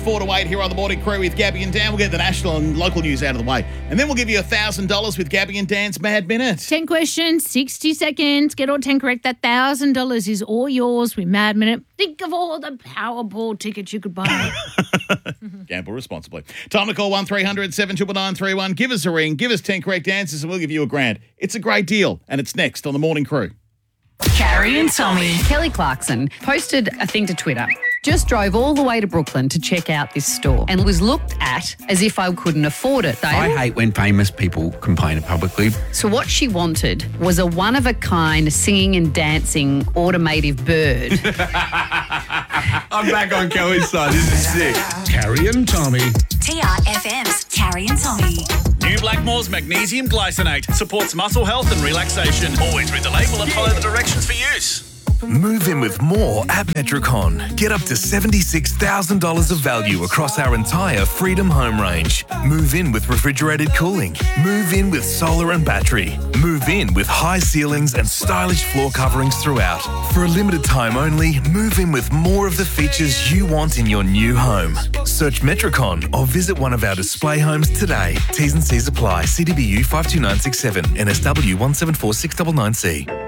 4 to 8 here on the Morning Crew with Gabby and Dan. We'll get the national and local news out of the way. And then we'll give you $1,000 with Gabby and Dan's Mad Minute. 10 questions, 60 seconds. Get all 10 correct. That $1,000 is all yours with Mad Minute. Think of all the Powerball tickets you could buy. Gamble responsibly. Time to call 1300 799 31. Give us a ring. Give us 10 correct answers and we'll give you $1,000. It's a great deal. And it's next on the Morning Crew. Carrie and Tommy. Kelly Clarkson posted a thing to Twitter. Just drove all the way to Brooklyn to check out this store and was looked at as if I couldn't afford it. I hate when famous people complain publicly. So what she wanted was a one-of-a-kind singing and dancing automative bird. I'm back on Kelly's side. This is sick. Carrie and Tommy. TRFM's Carrie and Tommy. New Blackmore's Magnesium Glycinate supports muscle health and relaxation. Always read the label and follow the directions for use. Move in with more at Metricon. Get up to $76,000 of value across our entire Freedom home range. Move in with refrigerated cooling. Move in with solar and battery. Move in with high ceilings and stylish floor coverings throughout. For a limited time only, move in with more of the features you want in your new home. Search Metricon or visit one of our display homes today. T's and C's apply. CDBU 52967, NSW 1746999C.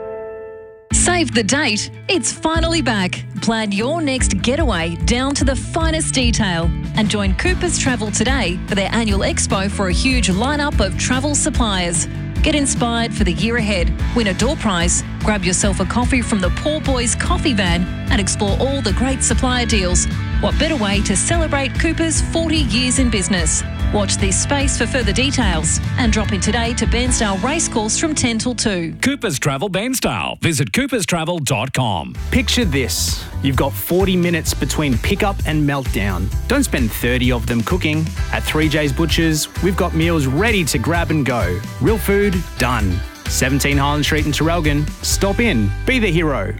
Save the date. It's finally back. Plan your next getaway down to the finest detail and join Coopers Travel today for their annual expo for a huge lineup of travel suppliers. Get inspired for the year ahead. Win a door prize. Grab yourself a coffee from the Poor Boys Coffee Van and explore all the great supplier deals. What better way to celebrate Coopers' 40 years in business? Watch this space for further details and drop in today to Bairnsdale Racecourse from 10 till 2. Coopers Travel Bairnsdale. Visit cooperstravel.com. Picture this. You've got 40 minutes between pickup and meltdown. Don't spend 30 of them cooking. At 3J's Butchers, we've got meals ready to grab and go. Real food, done. 17 Highland Street in Terrelgan. Stop in. Be the hero.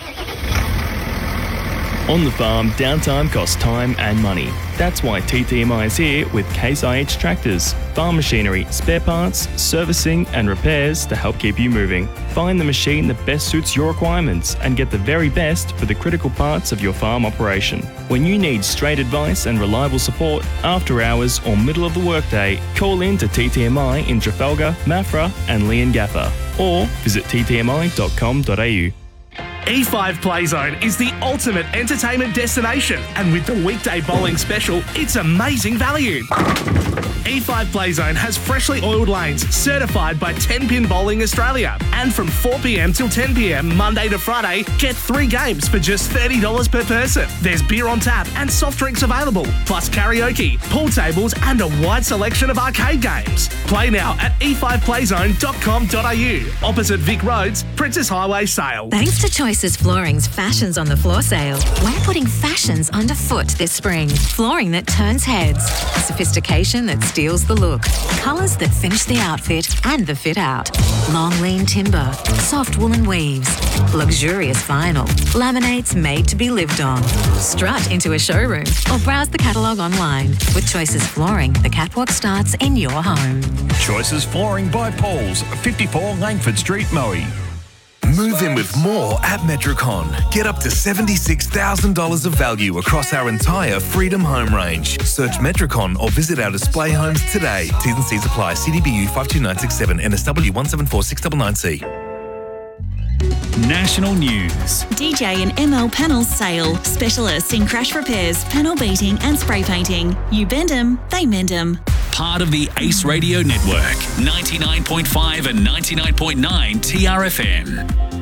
On the farm, downtime costs time and money. That's why TTMI is here with Case IH tractors, farm machinery, spare parts, servicing and repairs to help keep you moving. Find the machine that best suits your requirements and get the very best for the critical parts of your farm operation. When you need straight advice and reliable support after hours or middle of the workday, call in to TTMI in Trafalgar, Maffra and Leongatha or visit ttmi.com.au. E5 Playzone is the ultimate entertainment destination, and with the weekday bowling special, it's amazing value. E5 Playzone has freshly oiled lanes certified by 10-Pin Bowling Australia, and from 4 p.m. till 10 p.m. Monday to Friday, get 3 games for just $30 per person. There's beer on tap and soft drinks available, plus karaoke, pool tables and a wide selection of arcade games. Play now at e5playzone.com.au, opposite Vic Roads, Princess Highway, Sale. Thanks to Choices Flooring's Fashions on the Floor sale, we're putting fashions underfoot this spring. Flooring that turns heads, sophistication that steals the look, colours that finish the outfit and the fit out. Long lean timber, soft woolen weaves, luxurious vinyl, laminates made to be lived on. Strut into a showroom or browse the catalogue online. With Choices Flooring, the catwalk starts in your home. Choices Flooring by Pauls, 54 Langford Street, Moe. Move in with more at Metricon. Get up to $76,000 of value across our entire Freedom home range. Search Metricon or visit our display homes today. T's and C's apply. CDBU 52967, NSW 1746999C. National news. DJ and ML Panels Sale. Specialists in crash repairs, panel beating and spray painting. You bend 'em, they mend 'em. Part of the Ace Radio Network. 99.5 and 99.9 TRFM.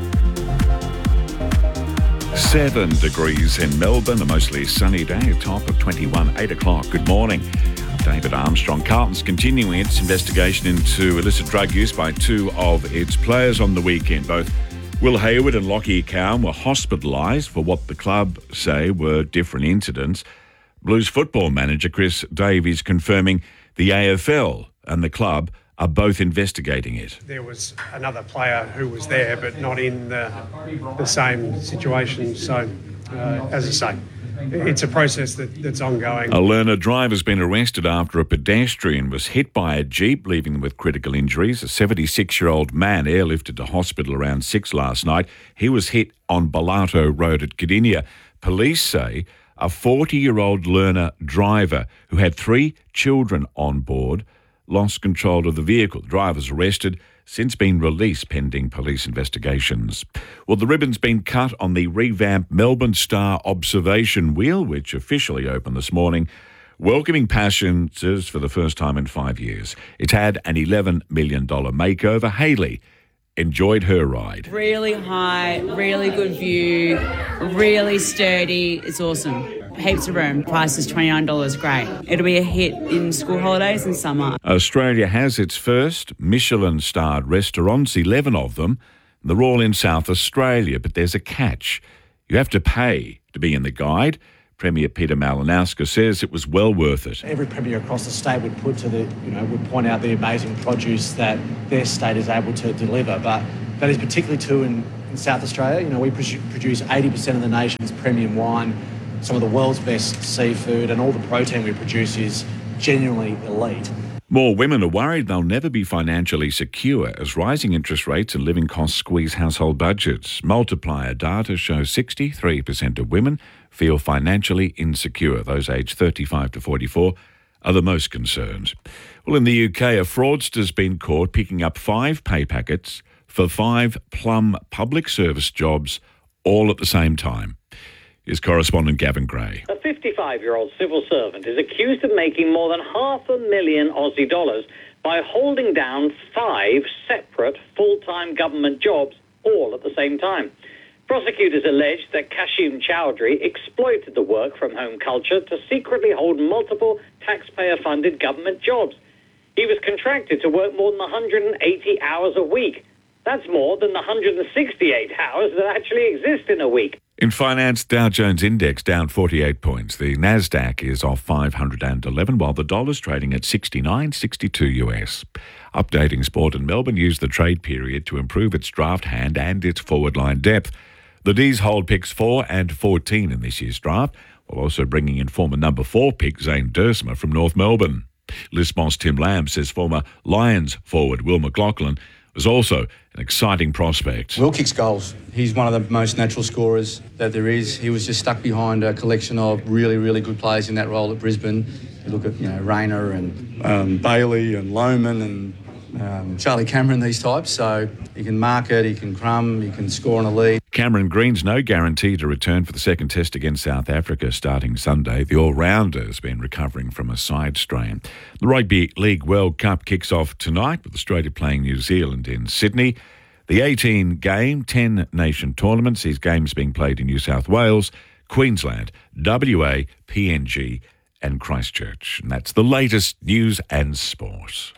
7 degrees in Melbourne, a mostly sunny day, a top of 21, 8 o'clock. Good morning. David Armstrong. Carlton's continuing its investigation into illicit drug use by 2 of its players on the weekend. Both Will Hayward and Lockie Cowan were hospitalised for what the club say were different incidents. Blues football manager Chris Davies confirming the AFL and the club are both investigating it. There was another player who was there, but not in the same situation. So, as I say, it's a process that's ongoing. A learner driver's been arrested after a pedestrian was hit by a Jeep, leaving them with critical injuries. A 76-year-old man airlifted to hospital around 6 last night. He was hit on Bellato Road at Cardinia. Police say A 40-year-old learner driver who had 3 children on board lost control of the vehicle. The driver's arrested, since been released pending police investigations. Well, the ribbon's been cut on the revamped Melbourne Star observation wheel, which officially opened this morning, welcoming passengers for the first time in 5 years. It's had an $11 million makeover. Hayley enjoyed her ride. Really high, really good view, really sturdy. It's awesome. Heaps of room. Price is $29. Great. It'll be a hit in school holidays and summer. Australia has its first Michelin-starred restaurants, 11 of them. They're all in South Australia, but there's a catch. You have to pay to be in the guide. Premier Peter Malinowska says it was well worth it. Every premier across the state would would point out the amazing produce that their state is able to deliver, but that is particularly true in South Australia. We produce 80% of the nation's premium wine, some of the world's best seafood, and all the protein we produce is genuinely elite. More women are worried they'll never be financially secure as rising interest rates and living costs squeeze household budgets. Multiplier data shows 63% of women feel financially insecure. Those aged 35 to 44 are the most concerned. Well, in the UK, a fraudster's been caught picking up 5 pay packets for 5 plum public service jobs all at the same time. Here's correspondent Gavin Gray. A 55-year-old civil servant is accused of making more than $500,000 Aussie dollars by holding down 5 separate full-time government jobs all at the same time. Prosecutors alleged that Kashim Chowdhury exploited the work-from-home culture to secretly hold multiple taxpayer-funded government jobs. He was contracted to work more than 180 hours a week. That's more than the 168 hours that actually exist in a week. In finance, Dow Jones Index down 48 points. The Nasdaq is off 511, while the dollar's trading at 69.62 US. Updating sport in Melbourne used the trade period to improve its draft hand and its forward line depth. The D's hold picks 4 and 14 in this year's draft, while also bringing in former number 4 pick Zane Duursma from North Melbourne. List boss Tim Lamb says former Lions forward Will McLaughlin was also an exciting prospect. Will kicks goals. He's one of the most natural scorers that there is. He was just stuck behind a collection of really, really good players in that role at Brisbane. You look at, Rayner and Bailey and Lohman and Charlie Cameron, these types. So he can mark it, he can crumb, he can score on a lead. Cameron Green's no guarantee to return for the second test against South Africa starting Sunday. The all-rounder has been recovering from a side strain. The Rugby League World Cup kicks off tonight with Australia playing New Zealand in Sydney. The 18-game, 10-nation tournament sees games being played in New South Wales, Queensland, WA, PNG and Christchurch. And that's the latest news and sport.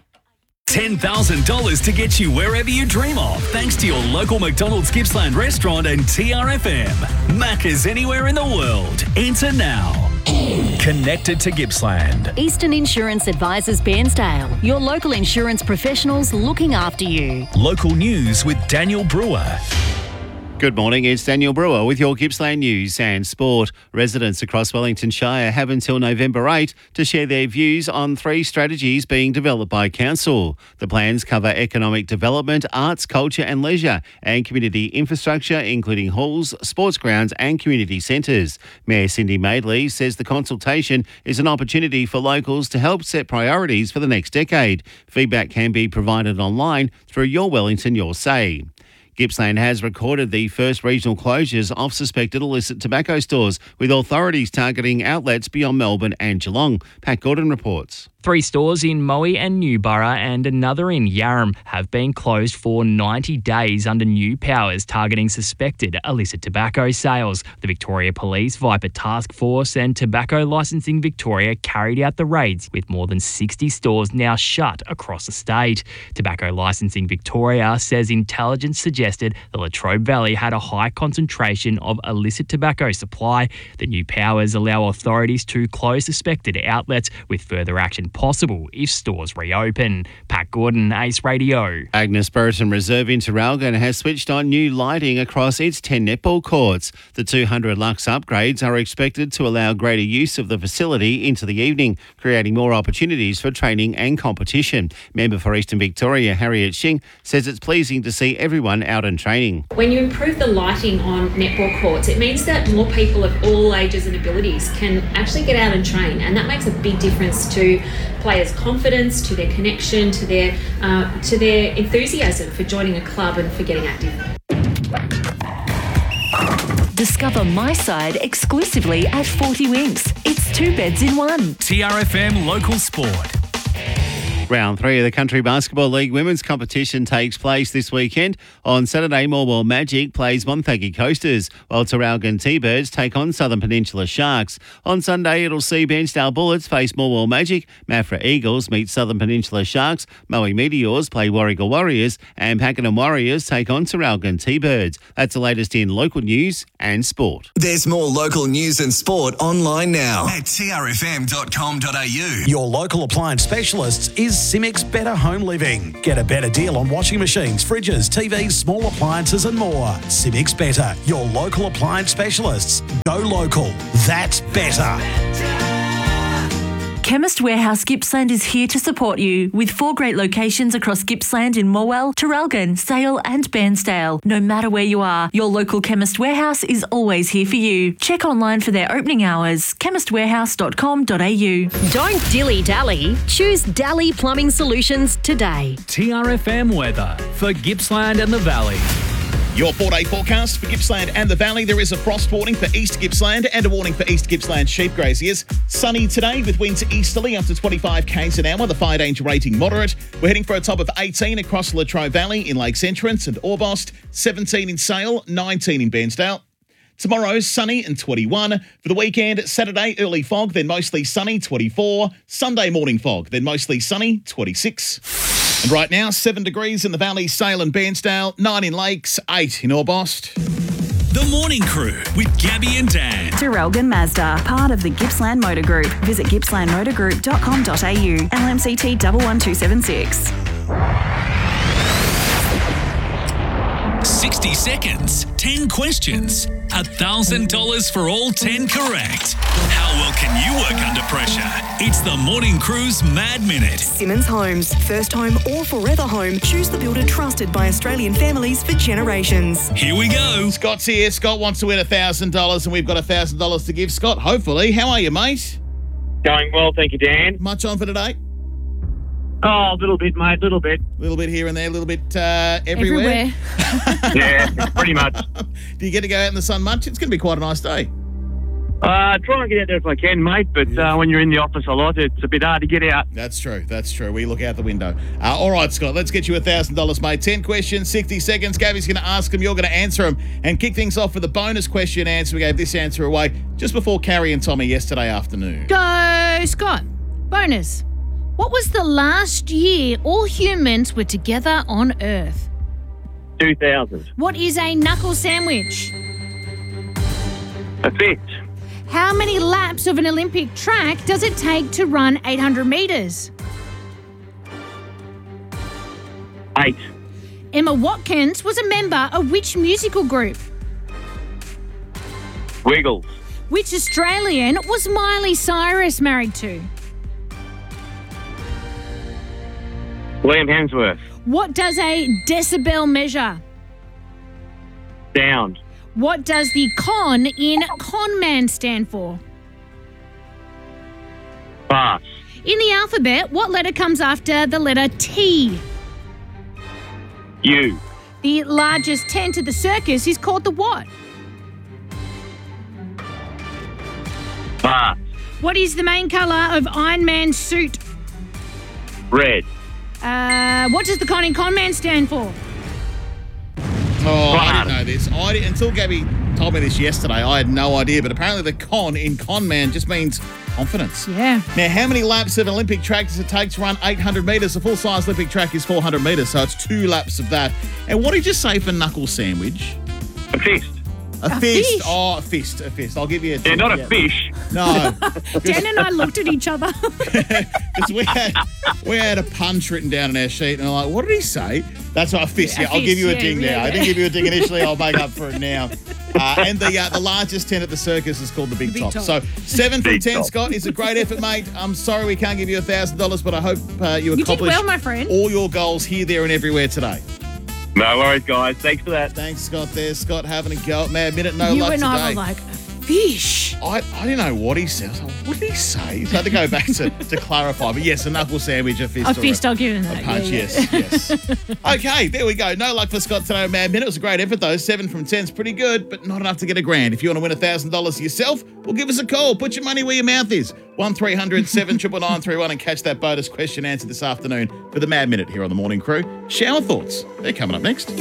$10,000 to get you wherever you dream of, thanks to your local McDonald's Gippsland restaurant and TRFM. Macca's anywhere in the world. Enter now. Connected to Gippsland. Eastern Insurance Advisors Bairnsdale. Your local insurance professionals looking after you. Local news with Daniel Brewer. Good morning, it's Daniel Brewer with your Gippsland news and sport. Residents across Wellington Shire have until November 8 to share their views on 3 strategies being developed by Council. The plans cover economic development, arts, culture and leisure, and community infrastructure, including halls, sports grounds and community centres. Mayor Cindy Madeley says the consultation is an opportunity for locals to help set priorities for the next decade. Feedback can be provided online through Your Wellington, Your Say. Gippsland has recorded the first regional closures of suspected illicit tobacco stores, with authorities targeting outlets beyond Melbourne and Geelong. Pat Gordon reports. 3 stores in Moe and Newborough and another in Yarram have been closed for 90 days under new powers targeting suspected illicit tobacco sales. The Victoria Police, Viper Task Force and Tobacco Licensing Victoria carried out the raids, with more than 60 stores now shut across the state. Tobacco Licensing Victoria says intelligence suggested the Latrobe Valley had a high concentration of illicit tobacco supply. The new powers allow authorities to close suspected outlets, with further action possible if stores reopen. Pat Gordon, Ace Radio. Agnes Burton Reserve in Terralgan has switched on new lighting across its 10 netball courts. The 200 Lux upgrades are expected to allow greater use of the facility into the evening, creating more opportunities for training and competition. Member for Eastern Victoria, Harriet Shing, says it's pleasing to see everyone out out and training. When you improve the lighting on netball courts, it means that more people of all ages and abilities can actually get out and train, and that makes a big difference to players' confidence, to their connection, to their enthusiasm for joining a club and for getting active. Discover My Side exclusively at 40 Winks. It's 2 beds in one. TRFM Local Sport. Round 3 of the Country Basketball League women's competition takes place this weekend. On Saturday, Morwell Magic plays Monthaggy Coasters, while Traralgon T-Birds take on Southern Peninsula Sharks. On Sunday, it'll see Bairnsdale Bullets face Morwell Magic, Maffra Eagles meet Southern Peninsula Sharks, Moe Meteors play Warragul Warriors, and Pakenham Warriors take on Traralgon T-Birds. That's the latest in local news and sport. There's more local news and sport online now at trfm.com.au. Your local appliance specialists is Simix Better Home Living. Get a better deal on washing machines, fridges, TVs, small appliances and more. Simix Better, your local appliance specialists. Go local. That's better. Chemist Warehouse Gippsland is here to support you with 4 great locations across Gippsland in Morwell, Traralgon, Sale and Bairnsdale. No matter where you are, your local Chemist Warehouse is always here for you. Check online for their opening hours, chemistwarehouse.com.au. Don't dilly-dally. Choose Dally Plumbing Solutions today. TRFM weather for Gippsland and the Valley. Your 4-day forecast for Gippsland and the Valley. There is a frost warning for East Gippsland and a warning for East Gippsland sheep graziers. Sunny today with winds easterly up to 25 k's an hour. The fire danger rating moderate. We're heading for a top of 18 across Latrobe Valley in Lakes Entrance and Orbost, 17 in Sale, 19 in Bairnsdale. Tomorrow, sunny and 21. For the weekend, Saturday, early fog, then mostly sunny, 24. Sunday, morning fog, then mostly sunny, 26. And right now, 7 degrees in the Valley, Sale and Bairnsdale, 9 in Lakes, 8 in Orbost. The Morning Crew with Gabby and Dan. Traralgon Mazda, part of the Gippsland Motor Group. Visit gippslandmotorgroup.com.au. LMCT 11276. 60 seconds, 10 questions, $1,000 for all 10 correct. How well can you work under pressure? It's the Morning Crew's Mad Minute. Simmons Homes, first home or forever home. Choose the builder trusted by Australian families for generations. Here we go. Scott's here. Scott wants to win $1,000 and we've got $1,000 to give Scott, hopefully. How are you, mate? Going well, thank you, Dan. Much on for today? Oh, a little bit, mate, a little bit. A little bit here and there, a little bit everywhere. Yeah, pretty much. Do you get to go out in the sun much? It's going to be quite a nice day. Try and get out there if I can, mate, but when you're in the office a lot, it's a bit hard to get out. That's true. We look out the window. All right, Scott, let's get you $1,000, mate. 10 questions, 60 seconds. Gabby's going to ask them, you're going to answer them, and kick things off with a bonus question answer. We gave this answer away just before Carrie and Tommy yesterday afternoon. Go, Scott. Bonus. What was the last year all humans were together on Earth? 2000. What is a knuckle sandwich? A fit. How many laps of an Olympic track does it take to run 800 metres? 8. Emma Watkins was a member of which musical group? Wiggles. Which Australian was Miley Cyrus married to? Liam Hemsworth. What does a decibel measure? Sound. What does the con in con man stand for? Pass. In the alphabet, what letter comes after the letter T? U. The largest tent at the circus is called the what? Pass. What is the main colour of Iron Man's suit? Red. What does the con in con man stand for? Oh, I didn't know this. Until Gabby told me this yesterday, I had no idea. But apparently the con in con man just means confidence. Yeah. Now, how many laps of an Olympic track does it take to run 800 metres? The full-size Olympic track is 400 metres, so it's 2 laps of that. And what did you say for knuckle sandwich? A fist. A fist. Oh, a fist. I'll give you a... Yeah, not a fish. No. Dan and I looked at each other. Because we had a punch written down on our sheet, and I'm like, what did he say? That's a fist. Yeah, I'll give you a ding now. I didn't give you a ding initially. I'll make up for it now. And the largest tent at the circus is called the Big Top. So 7 from 10, Scott, is a great effort, mate. I'm sorry we can't give you $1,000, but I hope you accomplish well, my friend. all your goals here, there, and everywhere today. No worries, guys. Thanks for that. Thanks, Scott. There, Scott having a go at Mad Minute. No you luck and today. I were like, fish. I didn't know what he said. I was like, what did he say? So I had to go back to clarify. But yes, a knuckle sandwich, a fist. A fist, I'll give him that. A punch, yeah. yes. Okay, there we go. No luck for Scott today, Mad Minute. It was a great effort, though. 7 from 10's pretty good, but not enough to get $1,000. If you want to win $1,000 yourself, well, give us a call. Put your money where your mouth is. 1300 79931 and catch that bonus question answer this afternoon for the Mad Minute here on the Morning Crew. Shower thoughts. They're coming up next.